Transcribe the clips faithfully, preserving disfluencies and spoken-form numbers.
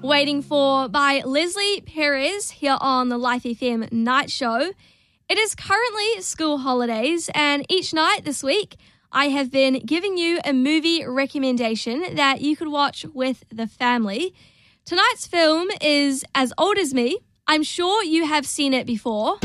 Waiting For by Leslie Perez here on the Life F M Night Show. It is currently school holidays, and each night this week I have been giving you a movie recommendation that you could watch with the family. Tonight's film is As Old As Me. I'm sure you have seen it before.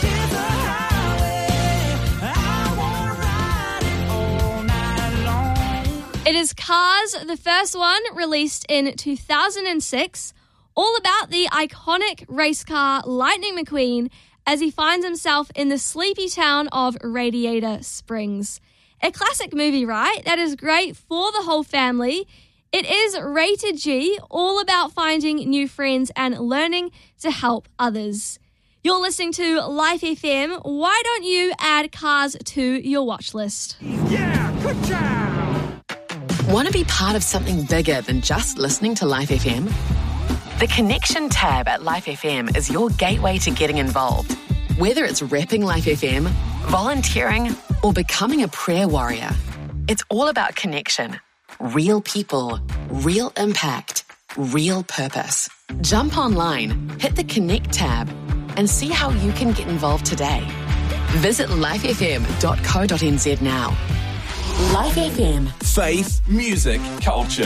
It is Cars, the first one, released in two thousand six, all about the iconic race car Lightning McQueen as he finds himself in the sleepy town of Radiator Springs. A classic movie, right? That is great for the whole family. It is rated G, all about finding new friends and learning to help others. You're listening to Life F M. Why don't you add Cars to your watch list? Yeah, good job! Want to be part of something bigger than just listening to Life F M? The Connection tab at Life F M is your gateway to getting involved. Whether it's repping Life F M, volunteering, or becoming a prayer warrior, it's all about connection. Real people, real impact, real purpose. Jump online, hit the Connect tab, and see how you can get involved today. Visit life f m dot co dot n z now. Life F M. Faith, music, culture.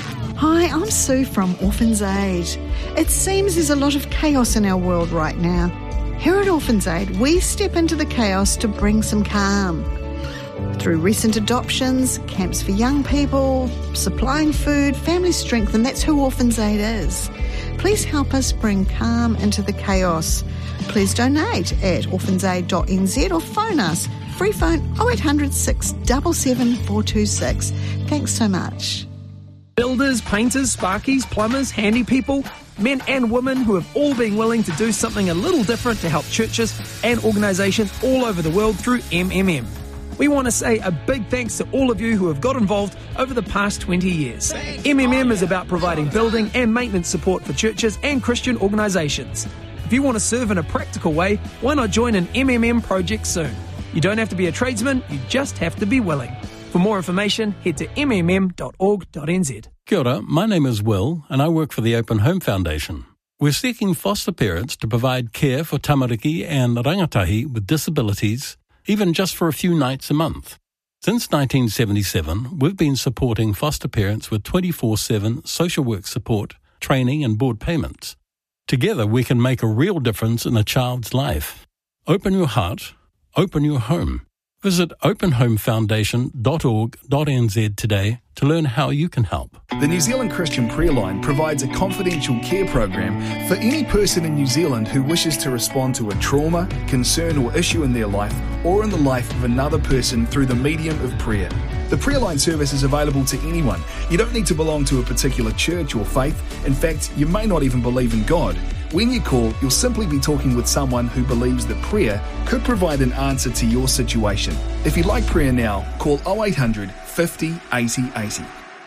Hi, I'm Sue from Orphans Aid. It seems there's a lot of chaos in our world right now. Here at Orphans Aid, we step into the chaos to bring some calm. Through recent adoptions, camps for young people, supplying food, family strength, and that's who Orphans Aid is. Please help us bring calm into the chaos. Please donate at orphans aid dot n z or phone us. Free phone oh eight hundred, six seven seven, four two six. Thanks so much. Builders, painters, sparkies, plumbers, handy people, men and women who have all been willing to do something a little different to help churches and organisations all over the world through M M M. We want to say a big thanks to all of you who have got involved over the past twenty years. M M M is about providing building and maintenance support for churches and Christian organisations. If you want to serve in a practical way, why not join an M M M project soon? You don't have to be a tradesman, you just have to be willing. For more information, head to m m m dot org dot n z. Kia ora, my name is Will and I work for the Open Home Foundation. We're seeking foster parents to provide care for tamariki and rangatahi with disabilities, even just for a few nights a month. Since nineteen seventy-seven, we've been supporting foster parents with twenty-four seven social work support, training and board payments. Together we can make a real difference in a child's life. Open your heart. Open your home. Visit open home foundation dot org dot n z today to learn how you can help. The New Zealand Christian Prayer Line provides a confidential care program for any person in New Zealand who wishes to respond to a trauma, concern or issue in their life or in the life of another person through the medium of prayer. The Prayer Line service is available to anyone. You don't need to belong to a particular church or faith. In fact, you may not even believe in God. When you call, you'll simply be talking with someone who believes that prayer could provide an answer to your situation. If you'd like prayer now, call oh eight hundred, fifty, eighty, eighty.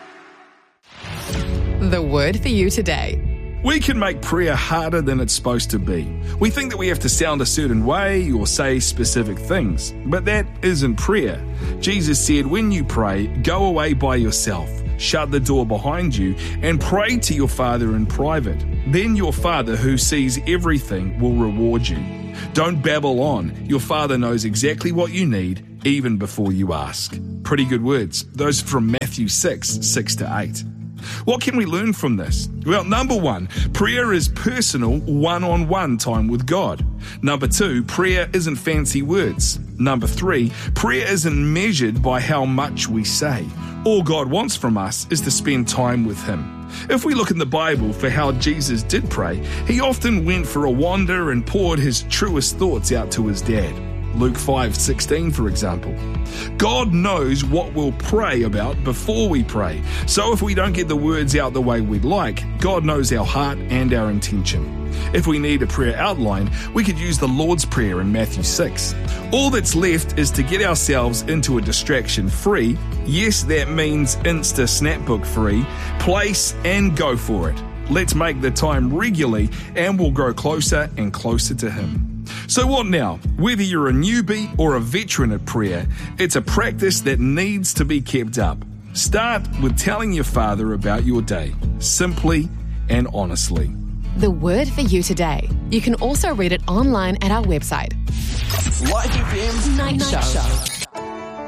The word for you today. We can make prayer harder than it's supposed to be. We think that we have to sound a certain way or say specific things, but that isn't prayer. Jesus said, when you pray, go away by yourself, shut the door behind you, and pray to your Father in private. Then your Father, who sees everything, will reward you. Don't babble on. Your Father knows exactly what you need, even before you ask. Pretty good words. Those are from Matthew six, six to eight. What can we learn from this? Well, number one, prayer is personal, one-on-one time with God. Number two, prayer isn't fancy words. Number three, prayer isn't measured by how much we say. All God wants from us is to spend time with Him. If we look in the Bible for how Jesus did pray, He often went for a wander and poured His truest thoughts out to His dad. Luke five sixteen, for example. God knows what we'll pray about before we pray. So if we don't get the words out the way we'd like, God knows our heart and our intention. If we need a prayer outline, we could use the Lord's Prayer in Matthew six. All that's left is to get ourselves into a distraction-free, yes, that means Insta-Snapbook-free, place and go for it. Let's make the time regularly and we'll grow closer and closer to Him. So what now? Whether you're a newbie or a veteran at prayer, it's a practice that needs to be kept up. Start with telling your Father about your day, simply and honestly. The word for you today. You can also read it online at our website. Life F M Night Show.